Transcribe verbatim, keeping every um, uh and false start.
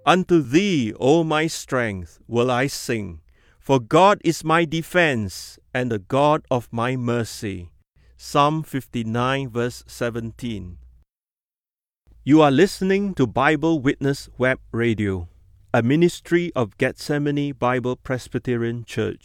Unto thee, O my strength, will I sing, for God is my defense and the God of my mercy. Psalm fifty-nine, verse seventeen. You are listening to Bible Witness Web Radio, a ministry of Gethsemane Bible Presbyterian Church.